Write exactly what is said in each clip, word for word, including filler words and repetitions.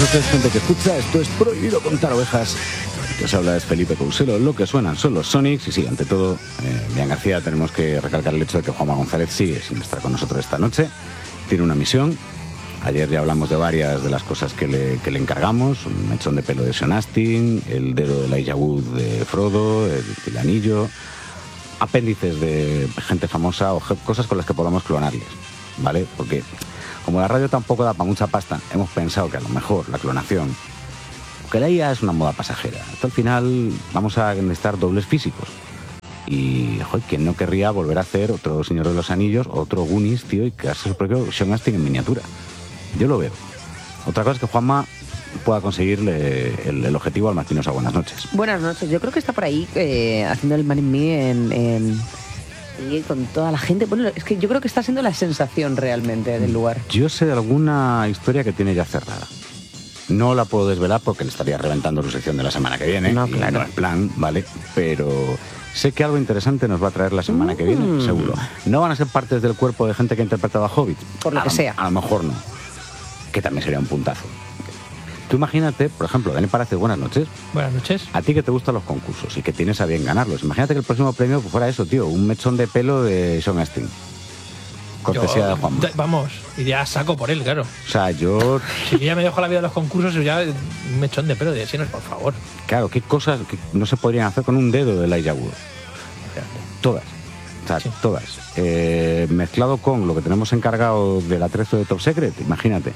noches, gente que escucha. Esto es Prohibido Contar Ovejas. Que os habla es Felipe Couselo. Lo que suenan son los Sonics. Y sí, ante todo, eh, Bian García, tenemos que recalcar el hecho de que Juanma González sigue sin estar con nosotros esta noche. Tiene una misión. Ayer ya hablamos de varias de las cosas que le, que le encargamos. Un mechón de pelo de Sean Astin, el dedo de Elijah Wood de Frodo, el, el anillo, apéndices de gente famosa o cosas con las que podamos clonarles, ¿vale? Porque como la radio tampoco da para mucha pasta, hemos pensado que a lo mejor la clonación, que la I A es una moda pasajera. Hasta al final vamos a necesitar dobles físicos. Y, joder, ¿quién no querría volver a hacer otro Señor de los Anillos, otro Goonies, tío, y crearse su propio Sean Astin en miniatura? Yo lo veo. Otra cosa es que Juanma pueda conseguirle el, el objetivo al Martinosa. Buenas noches. Buenas noches. Yo creo que está por ahí eh, haciendo el Man in Me en... en... y con toda la gente. Bueno, es que yo creo que está siendo la sensación realmente del lugar. Yo sé de alguna historia que tiene ya cerrada. No la puedo desvelar porque le estaría reventando su sección de la semana que viene. No, claro. No es plan, ¿vale? Pero sé que algo interesante nos va a traer la semana mm. que viene, seguro. ¿No van a ser partes del cuerpo de gente que ha interpretado a Hobbit? Por lo a que lo, sea. A lo mejor no. Que también sería un puntazo. Tú imagínate, por ejemplo, Dani Palacios, buenas noches. Buenas noches. A ti que te gustan los concursos y que tienes a bien ganarlos. Imagínate que el próximo premio fuera eso, tío, un mechón de pelo de Sean Astin. Cortesía yo, de Juanma. Vamos, iría a saco por él, claro. O sea, yo... Si yo ya me dejo la vida de los concursos, ya un mechón de pelo de Seanos, por favor. Claro, qué cosas que no se podrían hacer con un dedo de Elijah Wood. Todas. O sea, sí. todas. Eh, mezclado con lo que tenemos encargado del atrezo de Top Secret, imagínate.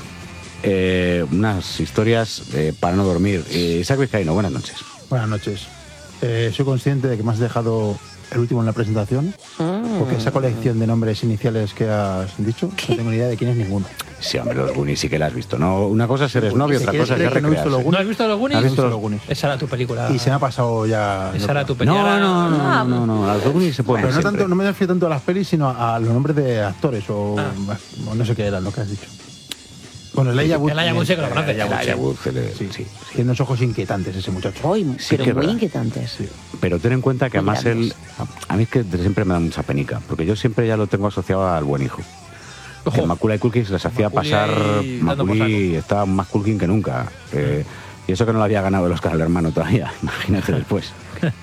Eh, unas historias eh, para no dormir. Eh, Isaac Vizcaíno, buenas noches. Buenas noches. Eh, soy consciente de que me has dejado el último en la presentación, mm. porque esa colección de nombres iniciales que has dicho, ¿qué? No tengo ni idea de quién es ninguno. Sí, hombre, los Goonies sí que la has visto, ¿no? Una cosa es ser novio, otra cosa es ser recrearse. ¿No has visto los Goonies? ¿Has visto los Goonies? Esa era tu película. Y se me ha pasado ya... Esa era tu película. No, no, no, no, no, no, los Goonies se pueden Pero no, siempre. tanto, no me refiero tanto a las pelis, sino a los nombres de actores o, ah. o no sé qué eran lo que has dicho. Bueno, el Elijah Wood. El Elijah Wood sí que lo conoce. El Elijah Wood, sí, sí, sí. Tiene unos ojos inquietantes ese muchacho. Hoy, sí, pero muy inquietantes. Sí. Pero ten en cuenta que muy además grandes. él... A mí es que siempre me da mucha penica, porque yo siempre ya lo tengo asociado al buen hijo. Ojo. Que Macaulay Culkin se les hacía Macaulay pasar... Macaulay estaba más Culkin que nunca. Eh, y eso que no le había ganado el Oscar al hermano todavía, imagínate después.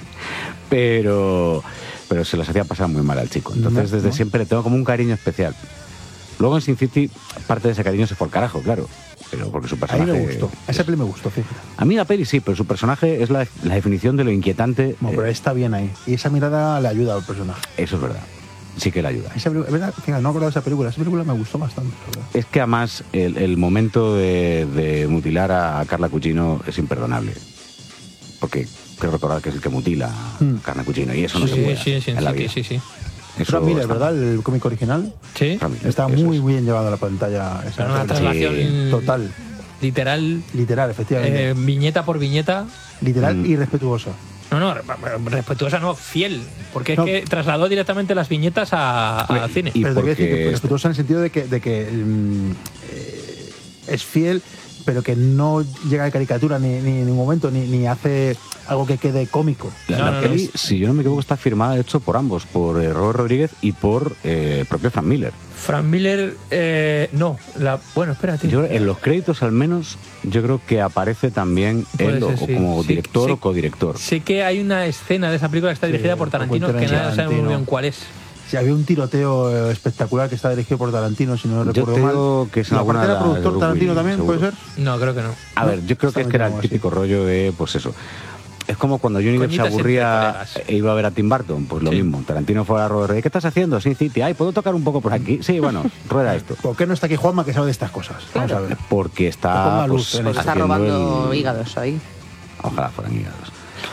pero, pero se les hacía pasar muy mal al chico. Entonces no, desde no. siempre le tengo como un cariño especial. Luego en Sin City parte de ese cariño se fue al carajo, claro. Pero porque su personaje... A mí me gustó. A esa peli me gustó, fíjate. A mí la peli sí, pero su personaje es la, la definición de lo inquietante. No, pero está bien ahí. Y esa mirada le ayuda al personaje. Eso es verdad. Sí que le ayuda. Esa película, verdad, fíjate, no he acordado de esa película. Esa película me gustó bastante, ¿verdad? Es que además el, el momento de, de mutilar a Carla Cugino es imperdonable. Porque creo recordar que es el que mutila a hmm. Carla Cugino. Y eso no sí, se puede sí, sí, sí, en la vida. Sí, sí, sí. Frank Miller, ¿verdad? El cómic original. Sí. Está muy es. bien llevado a la pantalla. Esa una traslación sí. total. Literal. Literal, efectivamente. Eh, viñeta por viñeta. Literal mm. y respetuosa. No, no, respetuosa no, fiel. Porque es no. que trasladó directamente las viñetas a, a cine. Y pero te voy a decir que respetuosa en el sentido de que, de que mm, eh, es fiel, pero que no llega a caricatura ni, ni en ningún momento, ni, ni hace algo que quede cómico. La, no, la no, peli, no. si yo no me equivoco, está firmada, de hecho, por ambos, por eh, Robert Rodríguez y por eh, el propio Frank Miller. Frank Miller, eh, no. La, bueno, espérate. Yo, en los créditos, al menos, yo creo que aparece también él o, ser, sí. como sí, director sí, o codirector. Sé que hay una escena de esa película que está dirigida sí, por Tarantino, que nadie sabe muy bien cuál es. Sí, había un tiroteo espectacular que está dirigido por Tarantino, si no yo recuerdo mal. Yo que es alguna ¿Era productor Tarantino Willy, también, seguro. puede ser? No, creo que no. A no, ver, yo creo que es que era el típico así. rollo de, pues eso. Es como cuando Johnny Depp se aburría e iba a ver a Tim Burton, pues lo sí. mismo. Tarantino fue a Robert, ¿qué estás haciendo? Sin City, ay, ¿puedo tocar un poco por aquí? Sí, bueno, rueda esto. ¿Por qué no está aquí Juanma que sabe de estas cosas? Vamos claro. a ver. Porque está, pues, pues está robando el... hígados ahí. Ojalá fueran hígados.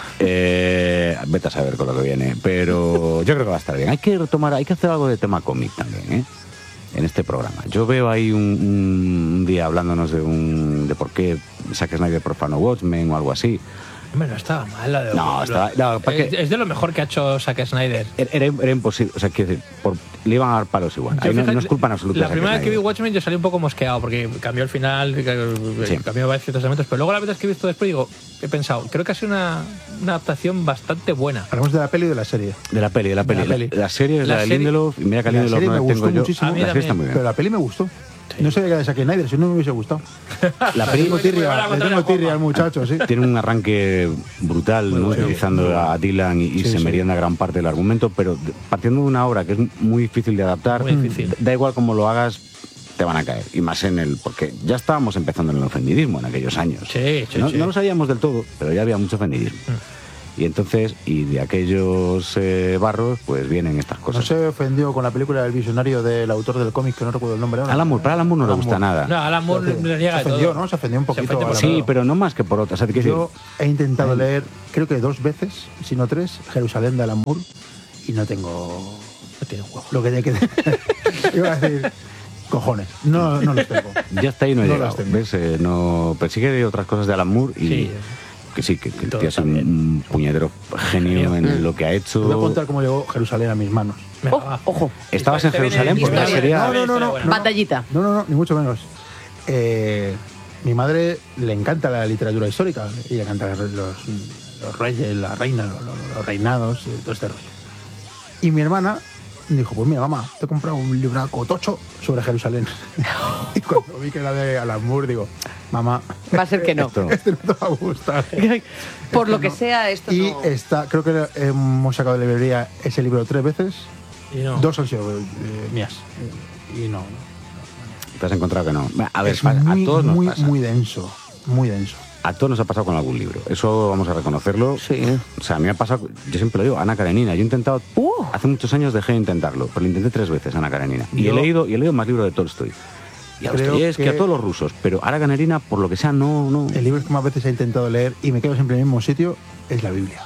Eh, vete a saber con lo que viene, pero yo creo que va a estar bien. Hay que retomar, hay que hacer algo de tema cómic también, ¿eh? En este programa. Yo veo ahí un, un día hablándonos de un de por qué Zack Snyder profanó Watchmen o algo así. Hombre, no estaba mal la de... No, estaba... No, es, es de lo mejor que ha hecho Zack Snyder. Era, era imposible, o sea, que por, le iban a dar palos igual. Ahí no, fíjate, no es culpa en absoluto. La primera vez que vi Watchmen yo salí un poco mosqueado porque cambió el final, sí. cambió ciertos elementos, pero luego la vez que he visto después digo, he pensado, creo que ha sido una, una adaptación bastante buena. Hablamos de la peli o de la serie. De la peli, de la peli. De la, peli. la, la serie es la, la de Lindelof, y mira que a Lindelof no la tengo yo. Muchísimo. A mí la serie está muy bien. Pero la peli me gustó. Sí. No sabía que era de Zack Snyder, si no me hubiese gustado. La Le peli tengo tirria, le tengo tirria al muchacho, sí. tiene un arranque brutal, ¿no? bueno, Utilizando a Dylan y, y Sí, se sí. merienda gran parte del argumento, pero partiendo de una obra que es muy difícil de adaptar, Muy difícil. da igual cómo lo hagas, te van a caer. Y más en el... Porque ya estábamos empezando en el ofendidismo en aquellos años. Sí, sí, no, sí. no lo sabíamos del todo, pero ya había mucho ofendidismo. Y entonces, y de aquellos eh, barros, pues vienen estas No cosas. se ofendió con la película del visionario del autor del cómic, que no recuerdo el nombre ahora. Alan Moore, para Alan Moore no le Alan gusta Moore. nada. No, Alan Moore le niega Se de ofendió, todo. ¿no? Se ofendió un Se poquito. ofende por Alan Sí, Moore. todo. pero no más que por otras. O sea, te quiero Yo he intentado leer, creo que dos veces, si no tres, Jerusalén de Alan Moore, y no tengo No tiene huevo. lo que te quede. Iba a decir, cojones, no, no los tengo. Ya está ahí, no he No llegado. las tengo. ¿Ves? Eh, no, pero sí que hay otras cosas de Alan Moore y Sí. que sí, que, que el Todo tío es un, también. un puñetero genio Genio. en lo que ha Te voy a hecho. contar cómo llegó Jerusalén a mis manos. Venga, Oh, va. ojo, Estabas en Te viene Jerusalén, historia porque buena, sería- te viene No, no, no, historia no, buena. no. batallita. No, no, no, ni mucho menos. Eh, mi madre le encanta la literatura histórica y le encantan los, los reyes, la reina, los, los- los reinados, y todo este rollo. Y mi hermana dijo, pues mira, mamá, te he comprado un libraco tocho sobre Jerusalén. Y cuando vi que era de Alan Moore, digo, mamá, Va a ser que no. Esto- este no te va a gustar. Por lo Este que no. sea, esto Y no... está, creo que hemos sacado de la librería ese libro tres veces. Y no. Dos han sido eh, mías. Y no, no. Te has encontrado que no. A ver, Es pasa, muy, a todos nos muy, pasa. muy denso. Muy denso. A todos nos ha pasado con algún libro. Eso vamos a reconocerlo. Sí. O sea, a mí me ha pasado, yo siempre lo digo, Ana Karenina. Yo he intentado, Uh. hace muchos años dejé de intentarlo, pero lo intenté tres veces, Ana Karenina. Y he Yo- leído, y he leído más libros de Tolstoy. Y a Creo Dostoyevsky, que- a todos los rusos. Pero Ana Karenina, por lo que sea, no, no. El libro que más veces he intentado leer y me quedo siempre en el mismo sitio es la Biblia.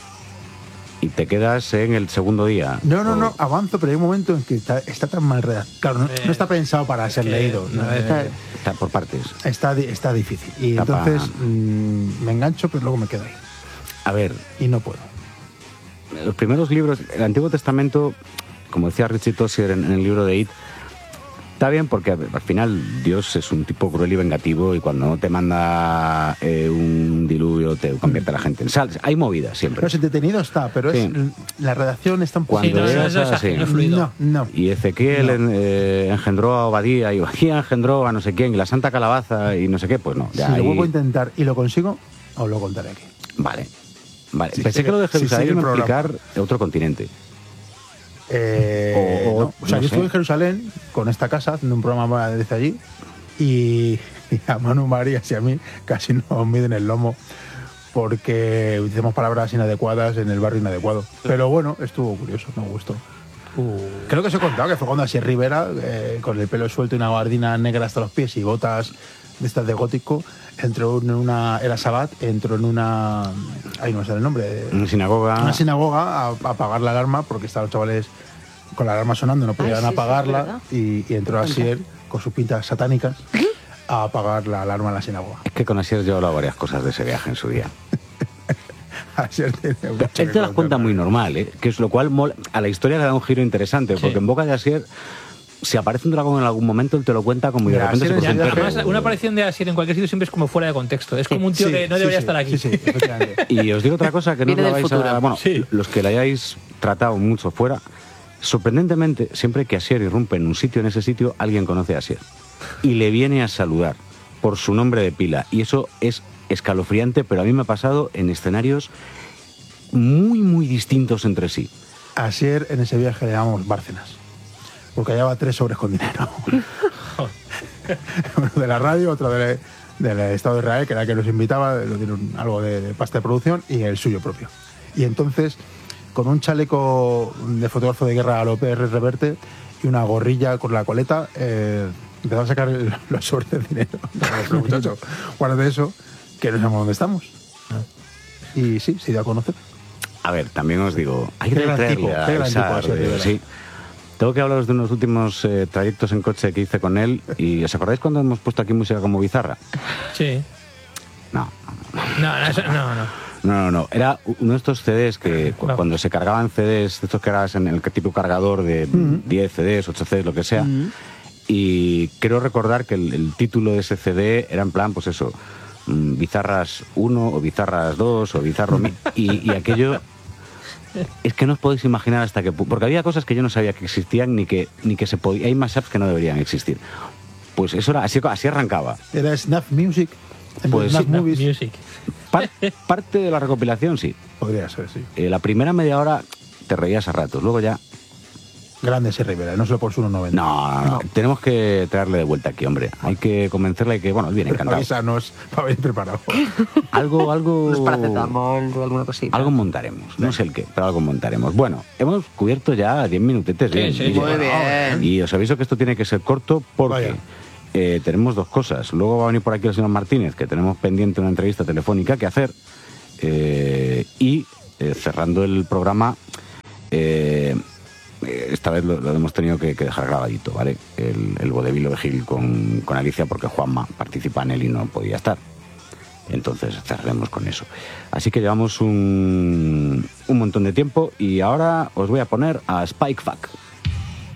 Y te quedas en el segundo día. No, no, O- no, avanzo, pero hay un momento en que está, está tan mal redactado. Claro, no, Eh, no está pensado para ser que leído. una no, vez- está, Está por partes. está, di- está difícil. Y Está pa- entonces mm, me engancho, pero luego me quedo ahí. A ver, Y no puedo. los primeros libros, el Antiguo Testamento, como decía Richie Tossier en, en el libro de It, está bien porque al final Dios es un tipo cruel y vengativo y cuando no te manda eh, un diluvio te convierte a la gente en sal. Hay movidas siempre. Pero es entretenido está, pero es, Sí. la redacción está un poco... Cuando Sí, no, no, llegas no es a- ágil, sí. no es fluido. No, no. Y Ezequiel No. en- eh, engendró a Obadía y Obadía engendró a no sé quién y la Santa Calabaza y no sé qué, pues no. Si ya lo ahí- vuelvo a intentar y lo consigo, os lo contaré aquí. Vale. Vale. Si Pensé sigue- que lo de si Jerusalén sigue el iba a programa. explicar otro continente. Eh, O- o- no. O sea, no yo sé. estuve en Jerusalén con esta casa haciendo un programa desde allí y, y a Manu Marías y a mí casi nos miden el lomo porque utilizamos palabras inadecuadas en el barrio inadecuado. Pero bueno, estuvo curioso, me gustó. Creo que os he contado que fue cuando Asier Rivera, eh, con el pelo suelto y una gabardina negra hasta los pies y botas de estas de gótico, entró en una... Era Sabbat, entró en una... Ay, no sé el nombre. En sinagoga. Una sinagoga a, a apagar la alarma porque estaban los chavales con la alarma sonando, no podían sí, sí, es apagarla verdad. y, y entró Asier con sus pintas satánicas a apagar la alarma en la sinagoga. Es que con Asier yo he hablado varias cosas de ese viaje en su día. Asier tiene mucho Él que te las cuenta contar. muy normal, ¿eh? Que es lo cual mola- a la historia le da un giro interesante, Sí. porque en boca de Asier, si aparece un dragón en algún momento, él te lo cuenta como y de Mira, repente se Asier coge un enseguida- perro. Además, una aparición de Asier en cualquier sitio siempre es como fuera de contexto. Es como un tío Sí, que no sí, debería sí, estar aquí. Sí, sí, efectivamente. Y os digo otra cosa que no Viene la del vais a... futuro. Bueno, Sí. los que la hayáis tratado mucho fuera, sorprendentemente, siempre que Asier irrumpe en un sitio, en ese sitio, alguien conoce a Asier. Y le viene a saludar por su nombre de pila. Y eso es escalofriante, pero a mí me ha pasado en escenarios muy, muy distintos entre sí. Asier en ese viaje le llamamos Bárcenas, porque llevaba tres sobres con dinero. Uno de la radio, otro de- del Estado de Israel, que era el que nos invitaba, lo dieron algo de, de pasta de producción, y el suyo propio. Y entonces, con un chaleco de fotógrafo de guerra a lo P R Reverte y una gorrilla con la coleta, eh, empezó a sacar el- los sobres de dinero. Pero, muchacho, guarda de eso, que no sabemos dónde estamos. Y sí, se dio a conocer. A ver, también os digo, hay Qué que gran traerle tipo, a qué gran Isar, tipo, Asier eh, Rivera. sí. Tengo que hablaros de unos últimos eh, trayectos en coche que hice con él. ¿Y os acordáis cuando hemos puesto aquí música como bizarra? Sí. No, No, no, eso- no, no. no, no, no. Era uno de estos C Ds que cu- No. cuando se cargaban C Ds, de estos que eras en el tipo cargador de diez C Ds, ocho C Ds, lo que sea. Y creo recordar que el, el título de ese C D era en plan, pues eso, mm, Bizarras uno o Bizarras dos o Bizarro... mi- y, y aquello... Es que no os podéis imaginar hasta qué punto... Porque había cosas que yo no sabía que existían ni que, ni que se podía... Hay mashups que no deberían existir. Pues eso era, así, así arrancaba. Era Snuff Music. En Pues vez de sí, Snuff Movies. Music. Par- parte de la recopilación, sí. Podría ser, sí. Eh, la primera media hora te reías a ratos, luego ya... Grande ese Rivera, no solo por su uno noventa. No, no, no, tenemos que traerle de vuelta aquí, hombre. Hay que convencerle que, bueno, él viene encantado. Avísanos para venir preparado. Algo, algo... Unos paracetamol o alguna cosita. Algo montaremos, no sé el qué, pero algo montaremos. Bueno, hemos cubierto ya diez minutetes Sí, bien. sí, y- Muy bien. Y os aviso que esto tiene que ser corto porque Vaya. eh, tenemos dos cosas. Luego va a venir por aquí el señor Martínez, que tenemos pendiente una entrevista telefónica que hacer. Eh, y eh, cerrando el programa, eh, eh, esta vez lo, lo hemos tenido que, que dejar grabadito, ¿vale? El, el vodevil de Gil con, con Alicia, porque Juanma participa en él y no podía estar. Entonces cerraremos con eso. Así que llevamos un, un montón de tiempo y ahora os voy a poner a Spike Fuck.